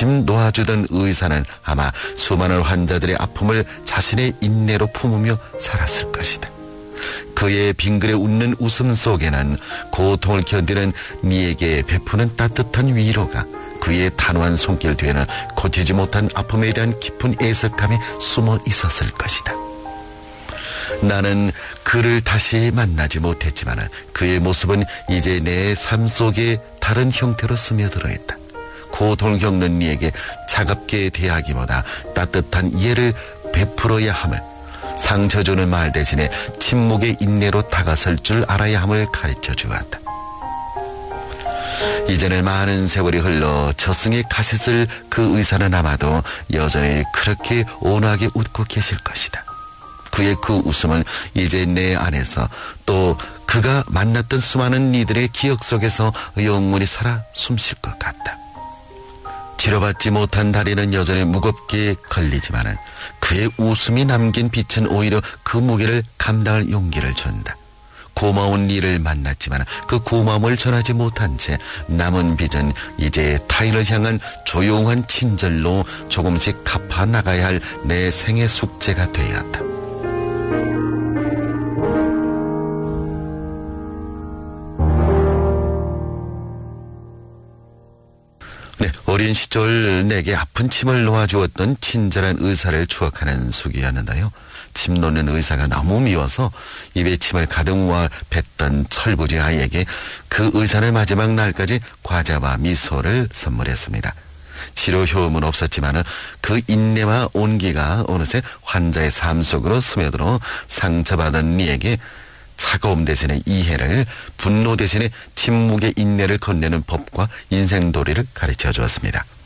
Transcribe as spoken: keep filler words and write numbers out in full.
침 놓아주던 의사는 아마 수많은 환자들의 아픔을 자신의 인내로 품으며 살았을 것이다. 그의 빙그레 웃는 웃음 속에는 고통을 견디는 니에게 베푸는 따뜻한 위로가, 그의 단호한 손길 뒤에는 고치지 못한 아픔에 대한 깊은 애석함이 숨어 있었을 것이다. 나는 그를 다시 만나지 못했지만 그의 모습은 이제 내 삶 속에 다른 형태로 스며들어 있다. 고통을 겪는 니에게 차갑게 대하기보다 따뜻한 이해를 베풀어야 함을, 상처 주는 말 대신에 침묵의 인내로 다가설 줄 알아야 함을 가르쳐 주었다. 이제는 많은 세월이 흘러 저승에 가셨을 그 의사는 아마도 여전히 그렇게 온화하게 웃고 계실 것이다. 그의 그 웃음은 이제 내 안에서, 또 그가 만났던 수많은 이들의 기억 속에서 영원히 살아 숨쉴 것 같다. 치료받지 못한 다리는 여전히 무겁게 걸리지만 그의 웃음이 남긴 빛은 오히려 그 무게를 감당할 용기를 준다. 고마운 이를 만났지만 그 고마움을 전하지 못한 채 남은 빚은 이제 타인을 향한 조용한 친절로 조금씩 갚아 나가야 할 내 생애 숙제가 되었다. 네, 어린 시절 내게 아픈 침을 놓아주었던 친절한 의사를 추억하는 수기였는데요. 침 놓는 의사가 너무 미워서 입에 침을 가득 모아 뱉던 철부지 아이에게 그 의사는 마지막 날까지 과자와 미소를 선물했습니다. 치료 효험은 없었지만 그 인내와 온기가 어느새 환자의 삶 속으로 스며들어 상처받은 이에게 차가움 대신에 이해를, 분노 대신에 침묵의 인내를 건네는 법과 인생도리를 가르쳐 주었습니다.